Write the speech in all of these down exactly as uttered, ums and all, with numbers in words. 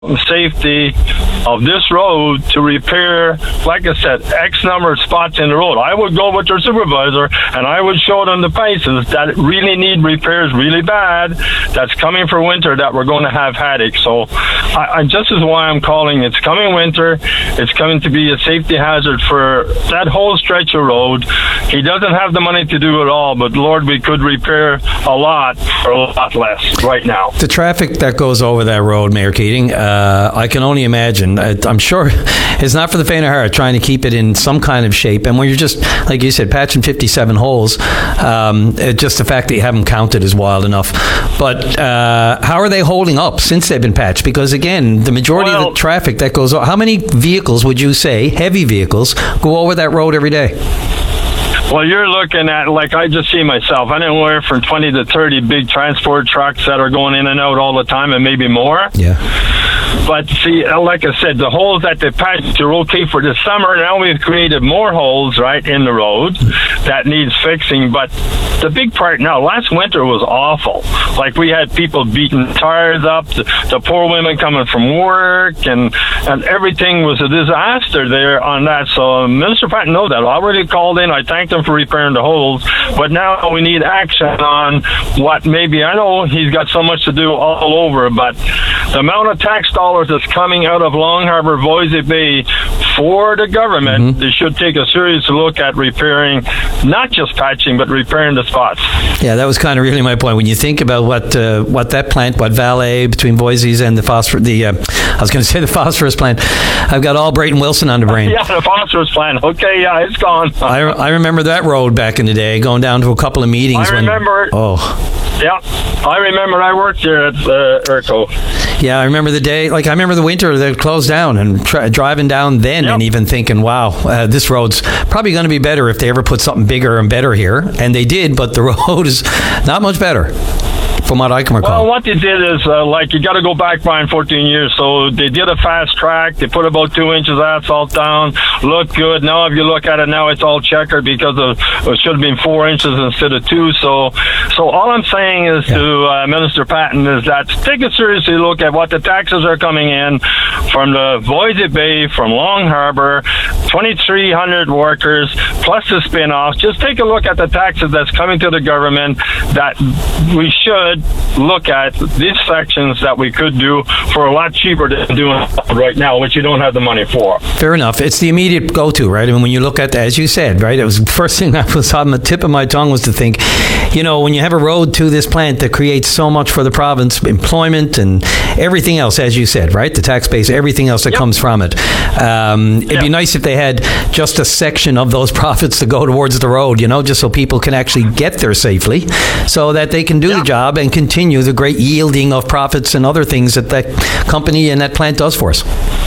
safety of this road to repair, like I said, X number of spots in the road. I would go with their supervisor and I would show them the places that really need repairs really bad, that's coming for winter, that we're going to have headaches. So I, I just is why I'm calling. It's coming winter. It's coming to be a safety hazard for that whole stretch of road. He doesn't have the money to do it all, but Lord, we could repair a lot for a lot less right now. The traffic that goes over that road, Mayor Keating, uh, I can only imagine. I'm sure it's not for the faint of heart trying to keep it in some kind of shape. And when you're just, like you said, patching fifty-seven holes, um, it, just the fact that you haven't counted is wild enough. But uh, how are they holding up since they've been patched? Because, again, the majority well, of the traffic that goes over, how many vehicles would you say, heavy vehicles, go over that road every day? Well, you're looking at, like I just see myself, anywhere from twenty to thirty big transport trucks that are going in and out all the time, and maybe more. Yeah. But see, like I said, the holes that they patched are okay for the summer. Now we've created more holes, right, in the road that needs fixing. But the big part now, last winter was awful. Like, we had people beating tires up, the, the poor women coming from work, and and everything was a disaster there on that. So Minister Patton knows that. I already called in. I thanked him for repairing the holes. But now we need action on what maybe, I know he's got so much to do all over, but the amount of tax dollars that's coming out of Long Harbor, Voisey Bay for the government, mm-hmm. they should take a serious look at repairing, not just patching, but repairing the spots. Yeah, that was kind of really my point. When you think about what uh, what that plant, what Vallée between Voisey's and the phosphorus, the uh, I was going to say the phosphorus plant. I've got all Brayton Wilson on the brain. Yeah, the phosphorus plant. Okay, yeah, it's gone. I, I remember that road back in the day, going down to a couple of meetings. I remember. When, oh. Yeah, I remember. I worked here at uh, ERCO. Yeah, I remember the day, like I remember the winter that closed down, and tra- driving down then yep. and even thinking, wow, uh, this road's probably going to be better if they ever put something bigger and better here. And they did, but the road is not much better. From what I can recall. Well, what they did is, uh, like, you got to go back, Brian, fourteen years. So they did a fast track. They put about two inches asphalt down. Looked good. Now, if you look at it now, it's all checkered because of, it should have been four inches instead of two. So, so all I'm saying is yeah. to uh, Minister Patton is that take a seriously look at what the taxes are coming in from the Voisey Bay, from Long Harbor, twenty-three hundred workers, plus the spin-offs. Just take a look at the taxes that's coming to the government that we should look at these sections that we could do for a lot cheaper than doing right now, which you don't have the money for. Fair enough. It's the immediate go-to, right? I mean, when you look at, as you said, right, it was the first thing that was on the tip of my tongue was to think, you know, when you have a road to this plant that creates so much for the province, employment and everything else, as you said, right, the tax base, everything else that yep. comes from it. Um, it'd yep. be nice if they had just a section of those profits to go towards the road, you know, just so people can actually get there safely, so that they can do yep. the job and continue the great yielding of profits and other things that that company and that plant does for us.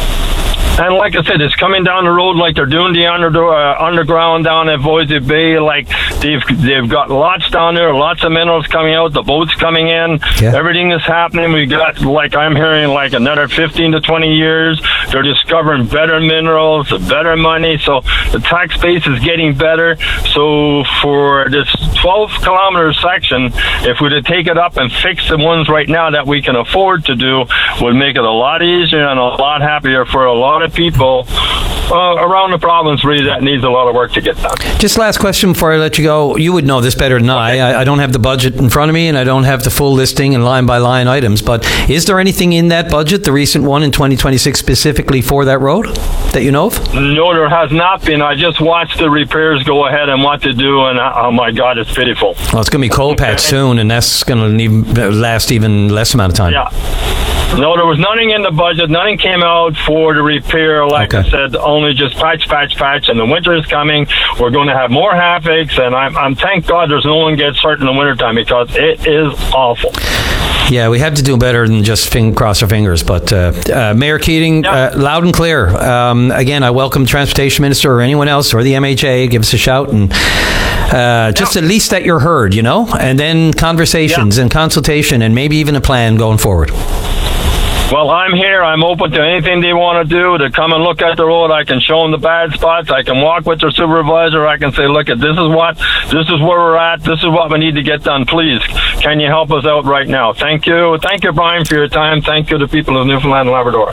And like I said, it's coming down the road like they're doing the under, uh, underground down at Voisey Bay. Like they've they've got lots down there, lots of minerals coming out, the boats coming in. Yeah. Everything is happening. We got, like I'm hearing, like another fifteen to twenty years. They're discovering better minerals, better money. So the tax base is getting better. So for this twelve kilometer section, if we were to take it up and fix the ones right now that we can afford to do, would make it a lot easier and a lot happier for a lot of people uh, around the province, really, that needs a lot of work to get done. Just last question before I let you go. You would know this better than okay. I. I don't have the budget in front of me, and I don't have the full listing and line-by-line items, but is there anything in that budget, the recent one in twenty twenty-six, specifically for that road that you know of? No, there has not been. I just watched the repairs go ahead and what to do, and oh my God, it's pitiful. Well, it's going to be coal patch soon, and that's going to last even less amount of time. Yeah. No, there was nothing in the budget. Nothing came out for the repair. Like okay. I said, only just patch, patch, patch. And the winter is coming. We're going to have more havocs. And I'm, I'm thank God there's no one gets hurt in the wintertime because it is awful. Yeah, we have to do better than just fing- cross our fingers. But uh, uh, Mayor Keating, yeah. uh, loud and clear. Um, again, I welcome Transportation Minister or anyone else or the M H A. Give us a shout and uh, just yeah. at least that you're heard, you know, and then conversations yeah. and consultation and maybe even a plan going forward. Well, I'm here. I'm open to anything they want to do, to come and look at the road. I can show them the bad spots. I can walk with their supervisor. I can say, look, at this is what, this is where we're at. This is what we need to get done. Please, can you help us out right now? Thank you. Thank you, Brian, for your time. Thank you to people of Newfoundland and Labrador.